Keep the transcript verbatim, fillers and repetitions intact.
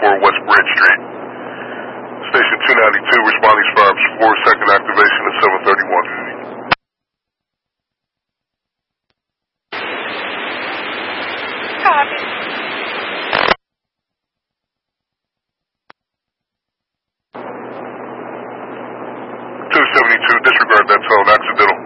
four West Bridge Street. Station two ninety-two, responding firms four, second activation at seven thirty-one. Copy. two seventy-two, disregard that tone, accidental.